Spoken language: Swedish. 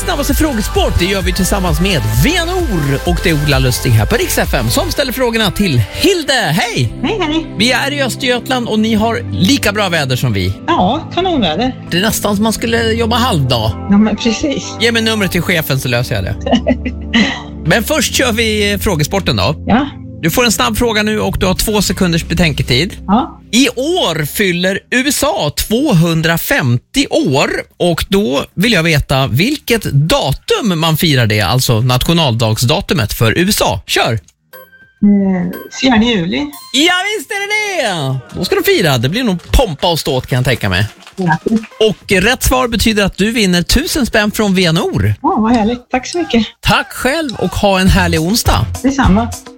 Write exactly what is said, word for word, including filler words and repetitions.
snabbaste frågesport, det gör vi tillsammans med Venor. Och det är Ola Lustig här på Rix F M som ställer frågorna till Hilde. Hej! Hej, hej. Vi är i Östergötland och ni har lika bra väder som vi. Ja, kanonväder. Det är nästan som man skulle jobba halvdag. Ja, men precis. Ge mig numret till chefen så löser jag det. Men först kör vi frågesporten då. Ja. Du får en snabb fråga nu och du har två sekunders betänketid. Ja. I år fyller U S A tvåhundrafemtio år och då vill jag veta vilket datum man firar det, alltså nationaldagsdatumet för U S A. Kör! Mm, fjärde juli. Ja, visst är det det! Då ska de fira. Det blir nog pompa och ståt kan jag tänka mig. Ja. Och rätt svar betyder att du vinner tusen spänn från Venor. Ja, vad härligt. Tack så mycket. Tack själv och ha en härlig onsdag. Detsamma.